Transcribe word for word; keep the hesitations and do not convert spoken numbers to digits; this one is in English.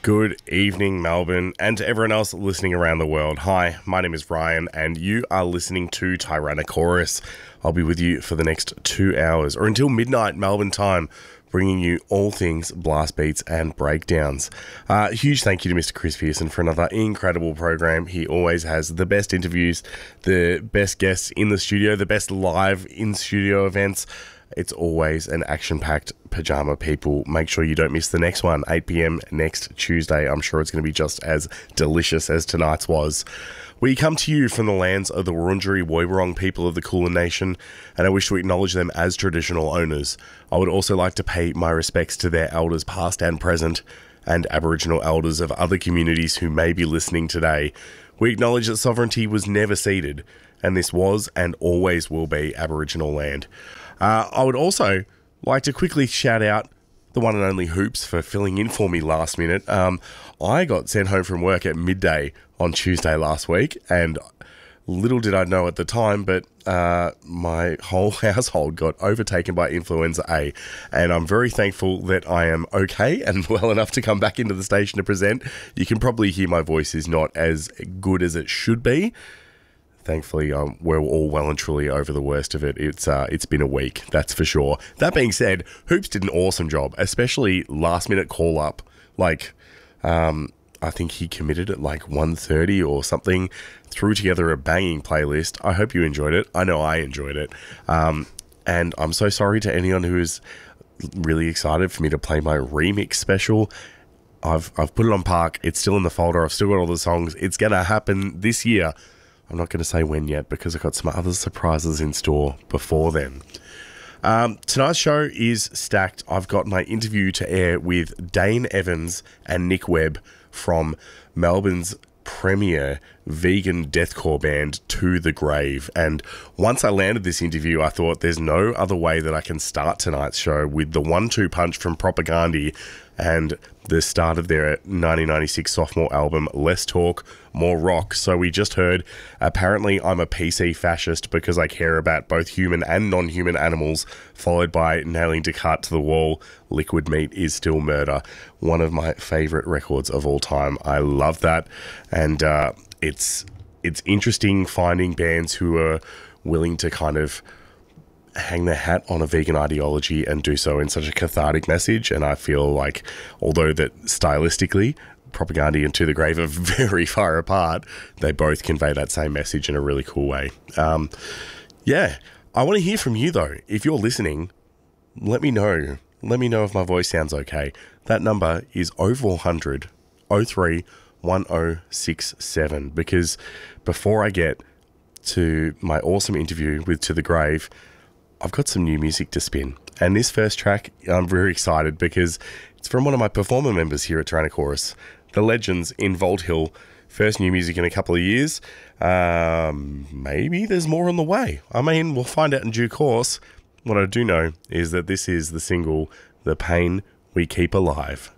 Good evening, Melbourne, and to everyone else listening around the world. Hi, my name is Ryan, and you are listening to Tyrannochorus. I'll be with you for the next two hours, or until midnight Melbourne time, bringing you all things blast beats and breakdowns. Uh, huge thank you to Mister Chris Pearson for another incredible program. He always has the best interviews, the best guests in the studio, the best live in-studio events. It's always an action-packed pajama, people. Make sure you don't miss the next one, eight p.m. next Tuesday. I'm sure it's going to be just as delicious as tonight's was. We come to you from the lands of the Wurundjeri Woiwurrung people of the Kulin Nation, and I wish to acknowledge them as traditional owners. I would also like to pay my respects to their elders past and present, and Aboriginal elders of other communities who may be listening today. We acknowledge that sovereignty was never ceded, and this was and always will be Aboriginal land. Uh, I would also like to quickly shout out the one and only Hoops for filling in for me last minute. Um, I got sent home from work at midday on Tuesday last week, and little did I know at the time, but uh, my whole household got overtaken by influenza A, and I'm very thankful that I am okay and well enough to come back into the station to present. You can probably hear my voice is not as good as it should be. Thankfully, um, we're all well and truly over the worst of it. It's uh, it's been a week, that's for sure. That being said, Hoops did an awesome job, especially last minute call up. Like, um, I think he committed at like one thirty or something, threw together a banging playlist. I hope you enjoyed it. I know I enjoyed it. Um, and I'm so sorry to anyone who is really excited for me to play my remix special. I've I've put it on Park. It's still in the folder. I've still got all the songs. It's going to happen this year. I'm not going to say when yet because I've got some other surprises in store before then. Um, tonight's show is stacked. I've got my interview to air with Dane Evans and Nick Webb from Melbourne's premier vegan deathcore band To The Grave. And once I landed this interview, I thought there's no other way that I can start tonight's show with the one two punch from Propagandhi and the start of their nineteen ninety-six sophomore album, Less Talk, More Rock. So we just heard, apparently I'm a P C fascist because I care about both human and non-human animals, followed by Nailing Descartes to the Wall, Liquid Meat is Still Murder. One of my favourite records of all time. I love that. And uh, it's it's interesting finding bands who are willing to kind of hang their hat on a vegan ideology and do so in such a cathartic message. And I feel like, although that stylistically Propagandhi and To The Grave are very far apart, they both convey that same message in a really cool way. Um, yeah, I want to hear from you though. If you're listening, let me know. Let me know if my voice sounds okay. That number is oh four hundred, oh three, one oh six seven, because before I get to my awesome interview with To The Grave, I've got some new music to spin. And this first track, I'm very excited because it's from one of my performer members here at Tyrannochorus, the legends in Vault Hill. First new music in a couple of years. Um, maybe there's more on the way. I mean, we'll find out in due course. What I do know is that this is the single, The Pain We Keep Alive.